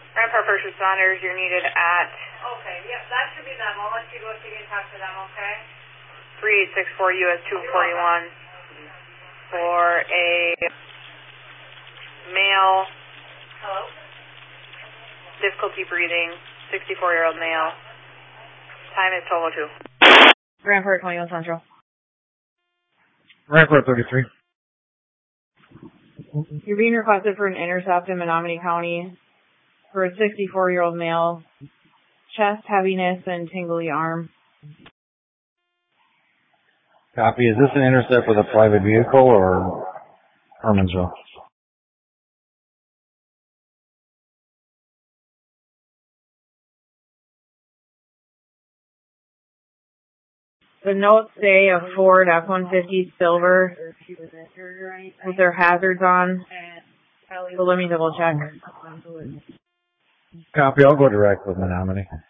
Rampart first responders, you're needed at... Okay, yep, that should be them. I'll let you go see and talk to them, okay? 3864 US 241 for a male... Hello? Difficulty breathing, 64-year-old male. Time is 12:02. Rampart 21 Central. Rampart 33. You're being requested for an intercept in Menominee County for a 64-year-old male. Chest heaviness and tingly arm. Copy. Is this an intercept with a private vehicle or Hermansville? The notes say a Ford F-150 silver with their hazards on. So let me double check. Copy. I'll go direct with Menominee.